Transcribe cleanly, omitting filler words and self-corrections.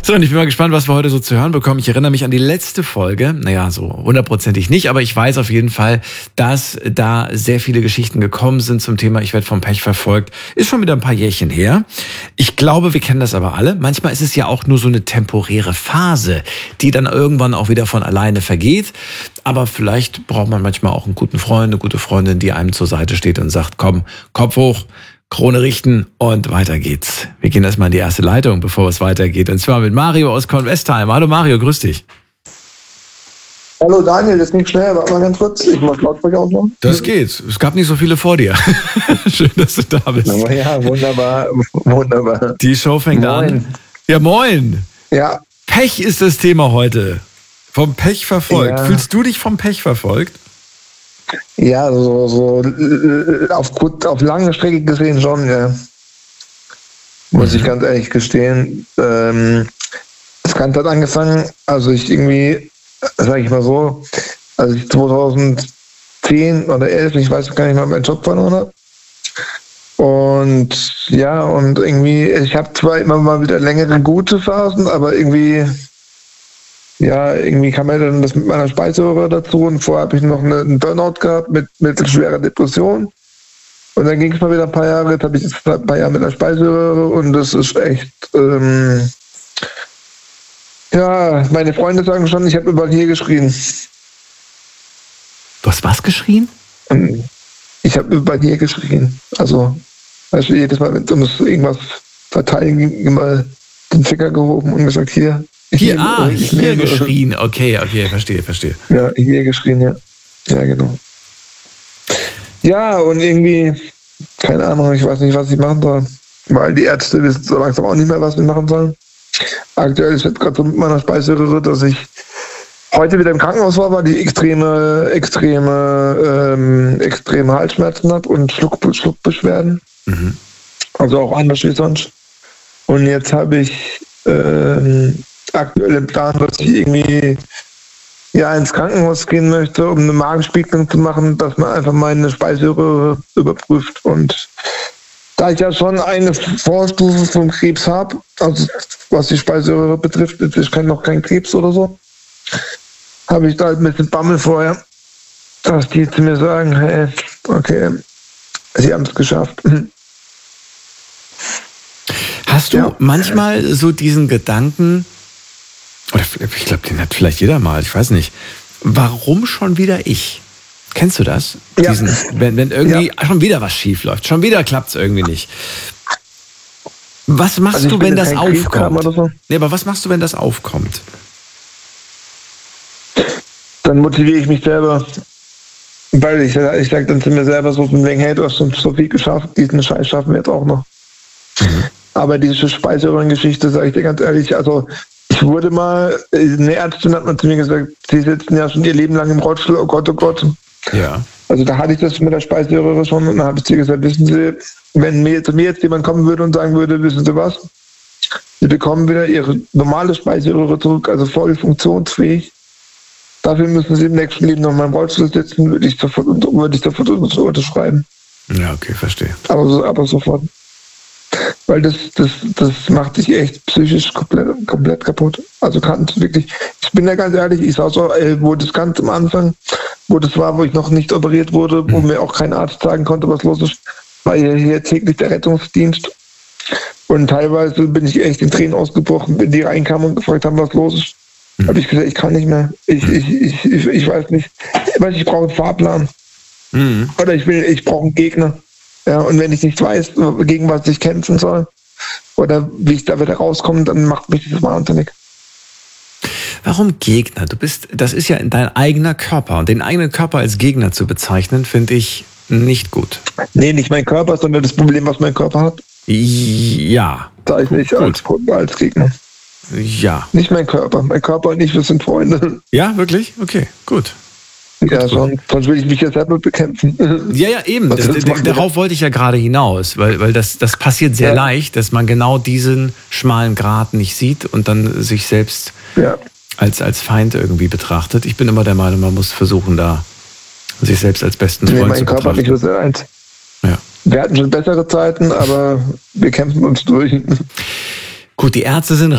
So, und ich bin mal gespannt, was wir heute so zu hören bekommen. Ich erinnere mich an die letzte Folge. Naja, so 100%ig nicht, aber ich weiß auf jeden Fall, dass da sehr viele Geschichten gekommen sind zum Thema Ich werde vom Pech verfolgt. Ist schon wieder ein paar Jährchen her. Ich glaube, wir kennen das aber alle. Manchmal ist es ja auch nur so eine temporäre Phase, die dann irgendwann auch wieder von alleine vergeht. Aber vielleicht braucht man manchmal auch einen guten Freund, eine gute Freundin, die einem zur Seite steht und sagt, komm, Kopf hoch, Krone richten und weiter geht's. Wir gehen erstmal in die erste Leitung, bevor es weitergeht. Und zwar mit Mario aus Kornwestheim. Hallo Mario, grüß dich. Hallo Daniel, das ging schnell, warte mal ganz kurz. Ich muss Lautsprecher ausmachen. Das geht. Es gab nicht so viele vor dir. Schön, dass du da bist. Ja, wunderbar, wunderbar. Die Show fängt an. Ja, moin. Ja. Pech ist das Thema heute. Vom Pech verfolgt. Ja. Fühlst du dich vom Pech verfolgt? Ja, so auf lange Strecke gesehen schon, ja. Muss ich ganz ehrlich gestehen. Das Ganze hat angefangen, also ich irgendwie, sag ich mal so, als ich 2010 oder 11, ich weiß gar nicht mal, meinen Job verloren habe. Und ja, und irgendwie, ich habe zwar immer mal wieder längere gute Phasen, aber irgendwie kam ja dann das mit meiner Speiseröhre dazu und vorher habe ich noch einen Burnout gehabt mit mittelschwerer Depression. Und dann ging es mal wieder ein paar Jahre, jetzt habe ich ein paar Jahre mit der Speiseröhre und das ist echt, meine Freunde sagen schon, ich habe überall hier geschrien. Du hast was geschrien? Ich habe überall hier geschrien. Also, weißt du, jedes Mal, wenn es um irgendwas verteilen ging, immer den Finger gehoben und gesagt, hier geschrien. Okay, verstehe. Ja, hier geschrien, ja. Ja, genau. Ja, und irgendwie, keine Ahnung, ich weiß nicht, was ich machen soll. Weil die Ärzte wissen so langsam auch nicht mehr, was wir machen sollen. Aktuell ist jetzt gerade so mit meiner Speiseröhre, dass ich heute wieder im Krankenhaus war, weil ich extreme Halsschmerzen habe und Schluckbeschwerden. Mhm. Also auch anders wie sonst. Und jetzt habe ich aktuell im Plan, dass ich irgendwie ins Krankenhaus gehen möchte, um eine Magenspiegelung zu machen, dass man einfach meine Speiseröhre überprüft. Und da ich ja schon eine Vorstufe vom Krebs habe, also was die Speiseröhre betrifft, ich kenne noch keinen Krebs oder so, habe ich da halt ein bisschen Bammel vorher, dass die zu mir sagen, hey, okay, sie haben es geschafft. Hast du manchmal so diesen Gedanken, oder ich glaube, den hat vielleicht jeder mal, ich weiß nicht, warum schon wieder ich? Kennst du das? Ja. Wenn irgendwie schon wieder was schief läuft, schon wieder klappt es irgendwie nicht. Was machst du, wenn das aufkommt? So? Nee, aber was machst du, wenn das aufkommt? Dann motiviere ich mich selber. Weil ich sage dann zu mir selber so von wegen, hey, du hast schon so viel geschafft, diesen Scheiß schaffen wir jetzt auch noch. Mhm. Aber diese Speiseröhrengeschichte, sage ich dir ganz ehrlich, also ich wurde mal, eine Ärztin hat mal zu mir gesagt, sie sitzen ja schon ihr Leben lang im Rollstuhl, oh Gott, oh Gott. Ja. Also da hatte ich das mit der Speiseröhre schon und dann habe ich zu ihr gesagt, wissen Sie, wenn zu mir jetzt jemand kommen würde und sagen würde, wissen Sie was, Sie bekommen wieder Ihre normale Speiseröhre zurück, also voll funktionsfähig. Dafür müssen Sie im nächsten Leben noch mal im Rollstuhl sitzen, würde ich sofort unterschreiben. Ja, okay, verstehe. Aber sofort. Weil das macht dich echt psychisch komplett kaputt. Also wirklich, ich bin ja ganz ehrlich, ich sah so, wo das ganz am Anfang, wo ich noch nicht operiert wurde, wo mir auch kein Arzt sagen konnte, was los ist, war hier täglich der Rettungsdienst. Und teilweise bin ich echt in Tränen ausgebrochen, wenn die reinkamen und gefragt haben, was los ist. Habe ich gesagt, ich kann nicht mehr. Ich weiß nicht. Ich brauche einen Fahrplan. Mhm. Oder ich brauche einen Gegner. Ja, und wenn ich nicht weiß, gegen was ich kämpfen soll oder wie ich da wieder rauskomme, dann macht mich das wahnsinnig. Warum Gegner? Das ist ja dein eigener Körper. Und den eigenen Körper als Gegner zu bezeichnen, finde ich nicht gut. Nee, nicht mein Körper, sondern das Problem, was mein Körper hat. Ja. Da ich nicht als Gegner. Ja. Nicht mein Körper. Mein Körper und ich, wir sind Freunde. Ja, wirklich? Okay, gut. Ja, sonst will ich mich jetzt selber bekämpfen. Ja, eben. Darauf wollte ich ja gerade hinaus, weil das passiert sehr leicht, dass man genau diesen schmalen Grat nicht sieht und dann sich selbst als Feind irgendwie betrachtet. Ich bin immer der Meinung, man muss versuchen, da sich selbst als besten Freund zu betrachten. Mein Körper nicht so eins. Ja. Wir hatten schon bessere Zeiten, aber wir kämpfen uns durch. Gut, die Ärzte sind